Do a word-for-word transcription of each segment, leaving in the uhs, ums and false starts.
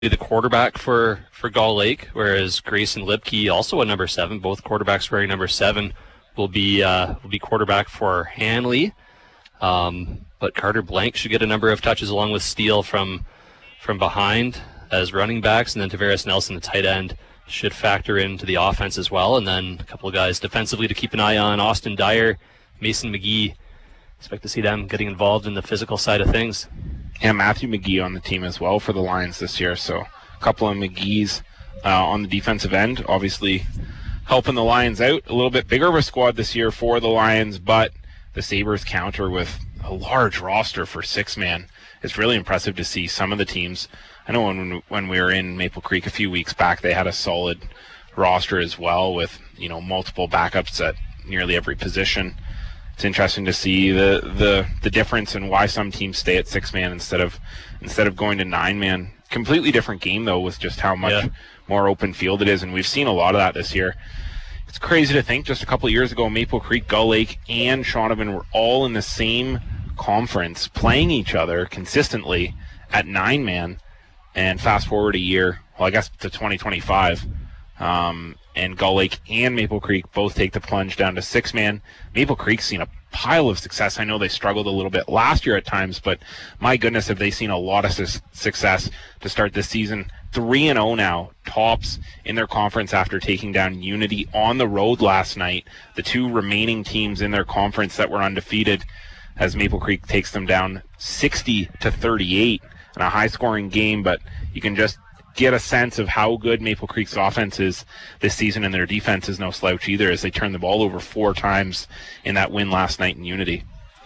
the quarterback for, for Gull Lake, whereas Grayson Lipke, also a number seven, both quarterbacks wearing number seven, will be uh, will be quarterback for Hanley. Um, but Carter Blank should get a number of touches along with Steele from from behind as running backs, and then Tavares Nelson, the tight end, should factor into the offense as well. And then a couple of guys defensively to keep an eye on: Austin Dyer, Mason McGee. Expect to see them getting involved in the physical side of things. And Matthew McGee on the team as well for the Lions this year. So a couple of McGees uh, on the defensive end, obviously helping the Lions out. A little bit bigger of a squad this year for the Lions, but the Sabres counter with a large roster for six-man. It's really impressive to see some of the teams. I know when when we were in Maple Creek a few weeks back, they had a solid roster as well with, you know, multiple backups at nearly every position. It's interesting to see the, the, the difference in why some teams stay at six-man instead of instead of going to nine-man. Completely different game, though, with just how much yeah. more open field it is, and we've seen a lot of that this year. It's crazy to think just a couple of years ago, Maple Creek, Gull Lake, and Shaunavon were all in the same conference, playing each other consistently at nine-man, and fast forward a year, well, I guess to twenty twenty-five, um, and Gull Lake and Maple Creek both take the plunge down to six-man. Maple Creek's seen a pile of success. I know they struggled a little bit last year at times, but my goodness, have they seen a lot of su- success to start this season. three and oh now, tops in their conference after taking down Unity on the road last night. The two remaining teams in their conference that were undefeated, as Maple Creek takes them down sixty to thirty-eight in a high-scoring game, but you can just get a sense of how good Maple Creek's offense is this season, and their defense is no slouch either, as they turned the ball over four times in that win last night in Unity.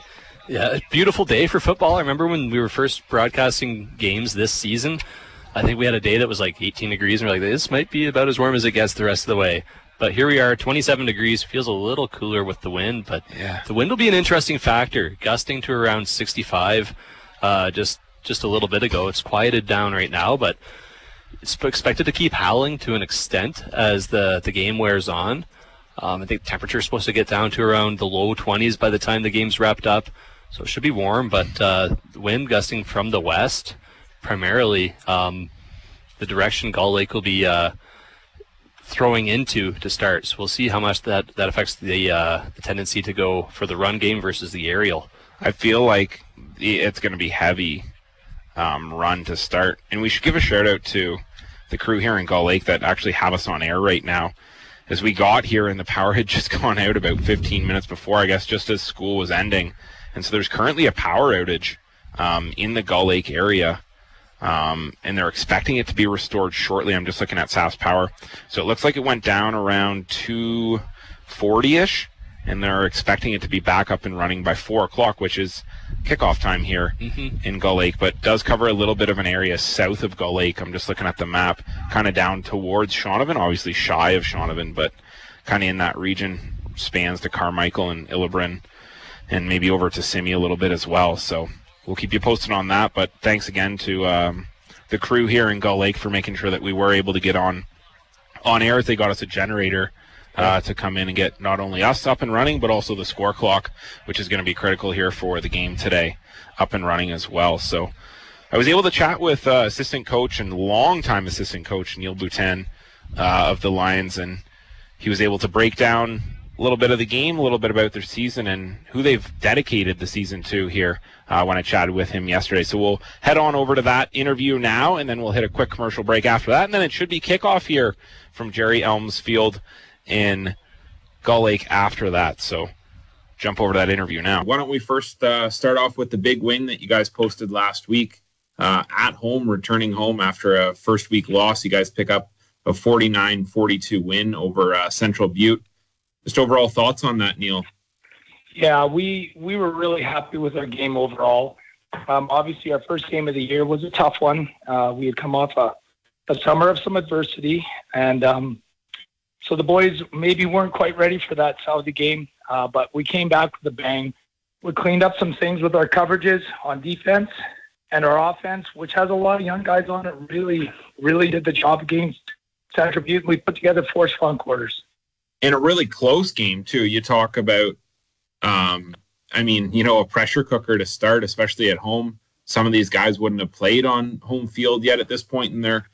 Yeah, beautiful day for football. I remember when we were first broadcasting games this season, I think we had a day that was like eighteen degrees, and we're like, this might be about as warm as it gets the rest of the way. But here we are, twenty-seven degrees, feels a little cooler with the wind, but yeah. the wind will be an interesting factor, gusting to around sixty-five uh, just, just a little bit ago. It's quieted down right now, but it's expected to keep howling to an extent as the, the game wears on. Um, I think the temperature is supposed to get down to around the low twenties by the time the game's wrapped up. So it should be warm, but uh, the wind gusting from the west, primarily um, the direction Gull Lake will be uh, throwing into to start. So we'll see how much that, that affects the, uh, the tendency to go for the run game versus the aerial. I feel like it's going to be heavy um, run to start. And we should give a shout out to the crew here in Gull Lake that actually have us on air right now. As we got here and the power had just gone out about fifteen minutes before, I guess, just as school was ending. And so there's currently a power outage um, in the Gull Lake area. Um, and they're expecting it to be restored shortly. I'm just looking at S A F's power. So it looks like it went down around two forty-ish. And they're expecting it to be back up and running by four o'clock, which is kickoff time here mm-hmm. in Gull Lake, but does cover a little bit of an area south of Gull Lake. I'm just looking at the map, kind of down towards Shaunavon, obviously shy of Shaunavon, but kind of in that region, spans to Carmichael and Illebrin, and maybe over to Simi a little bit as well. So we'll keep you posted on that, but thanks again to um, the crew here in Gull Lake for making sure that we were able to get on, on air as they got us a generator Uh, to come in and get not only us up and running, but also the score clock, which is going to be critical here for the game today, up and running as well. So I was able to chat with uh, assistant coach and longtime assistant coach Neil Boutin uh, of the Lions, and he was able to break down a little bit of the game, a little bit about their season, and who they've dedicated the season to here uh, when I chatted with him yesterday. So we'll head on over to that interview now, and then we'll hit a quick commercial break after that, and then it should be kickoff here from Jerry Elms Field in Gull Lake after that. So jump over to that interview now. Why don't we first uh, start off with the big win that you guys posted last week uh, at home, returning home after a first week loss. You guys pick up a forty-nine forty-two win over uh, Central Butte. Just overall thoughts on that, Neil? Yeah, we, we were really happy with our game overall. Um, obviously, our first game of the year was a tough one. Uh, we had come off a, a summer of some adversity, and um, so the boys maybe weren't quite ready for that Saudi game, uh, but we came back with a bang. We cleaned up some things with our coverages on defense, and our offense, which has a lot of young guys on it, really, really did the job against Central Butte. We put together four strong quarters. In a really close game, too. You talk about, um, I mean, you know, a pressure cooker to start, especially at home. some of these guys wouldn't have played on home field yet at this point in their